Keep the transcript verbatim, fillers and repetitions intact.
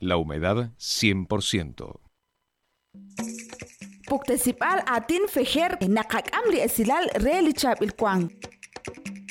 La humedad cien por ciento. Puktesipal atin fejer nakak amli esilal relichab il kwang.